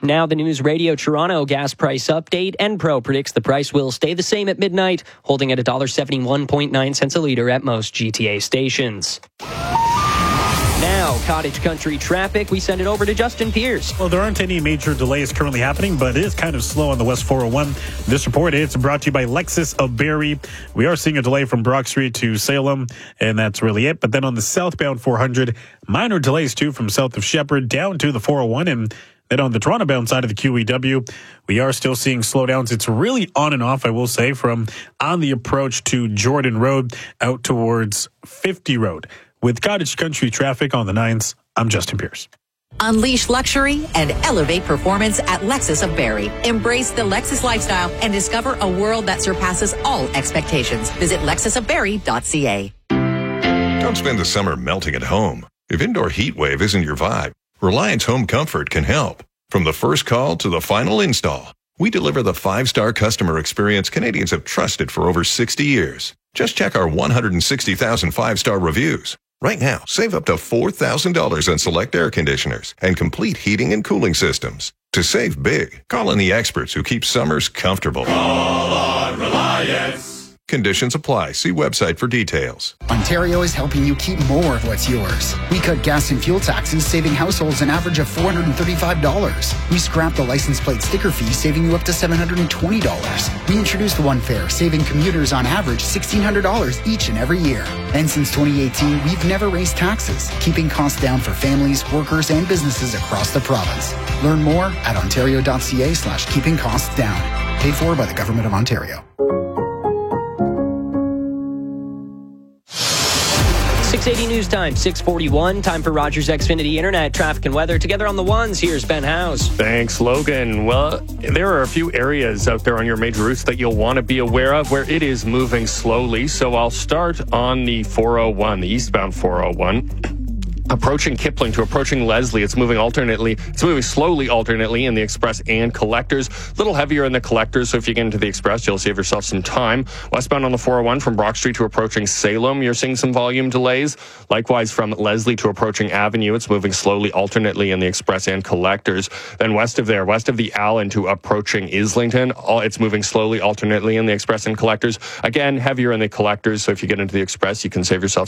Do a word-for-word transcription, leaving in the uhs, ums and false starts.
Now the News Radio Toronto gas price update. Enpro predicts the price will stay the same at midnight, holding at one dollar seventy-one point nine cents a litre at most G T A stations. Now, Cottage Country traffic. We send it over to Justin Pierce. Well, there aren't any major delays currently happening, but it is kind of slow on the West four oh one. This report is brought to you by Lexus of Barrie. We are seeing a delay from Brock Street to Salem, and that's really it. But then on the southbound four hundred, minor delays too from south of Shepherd down to the four oh one, and then on the Toronto-bound side of the Q E W, we are still seeing slowdowns. It's really on and off, I will say, from on the approach to Jordan Road out towards fifty Road. With Cottage Country traffic on the nines, I'm Justin Pierce. Unleash luxury and elevate performance at Lexus of Barrie. Embrace the Lexus lifestyle and discover a world that surpasses all expectations. Visit lexus of barrie dot c a. Don't spend the summer melting at home. If indoor heat wave isn't your vibe, Reliance Home Comfort can help. From the first call to the final install, we deliver the five-star customer experience Canadians have trusted for over sixty years. Just check our one hundred sixty thousand five-star reviews. Right now, save up to four thousand dollars on select air conditioners and complete heating and cooling systems. To save big, call in the experts who keep summers comfortable. Call on Reliance. Conditions apply. See website for details. Ontario is helping you keep more of what's yours. We cut gas and fuel taxes, saving households an average of four hundred thirty-five dollars. We scrapped the license plate sticker fee, saving you up to seven hundred twenty dollars. We introduced One Fare, saving commuters on average one thousand six hundred dollars each and every year. And since twenty eighteen, we've never raised taxes, keeping costs down for families, workers, and businesses across the province. Learn more at ontario.ca slash keeping costs down. Paid for by the Government of Ontario. six eighty News Time, six forty-one. Time for Rogers Xfinity Internet traffic and weather. Together on the ones, here's Ben House. Thanks, Logan. Well, there are a few areas out there on your major routes that you'll want to be aware of where it is moving slowly. So I'll start on the four oh one, the eastbound four oh one. Approaching Kipling to approaching Leslie, it's moving alternately. It's moving slowly alternately in the Express and Collectors. A little heavier in the Collectors, so if you get into the Express, you'll save yourself some time. Westbound on the four oh one from Brock Street to approaching Salem, you're seeing some volume delays. Likewise, from Leslie to approaching Avenue, it's moving slowly alternately in the Express and Collectors. Then west of there, west of the Allen to approaching Islington, it's moving slowly alternately in the Express and Collectors. Again, heavier in the Collectors, so if you get into the Express, you can save yourself